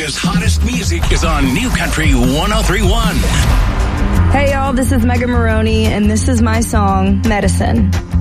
America's hottest music is on New Country 103.1. Hey y'all, this is Megan Maroney, and this is my song, Medicine.